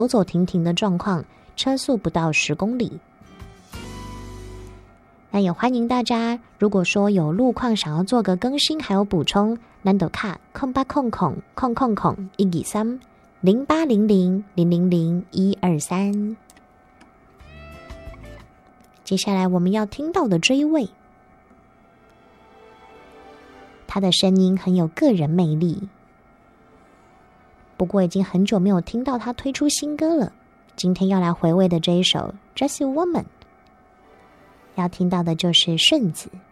走走停停的状况，车速不到10公里。那也欢迎大家，如果说有路况想要做个更新还有补充，咱就卡0800000123 0800000123。接下来我们要听到的这一位，他的声音很有个人魅力，不过已经很久没有听到他推出新歌了。今天要来回味的这一首《Just a Woman》，要听到的就是顺子。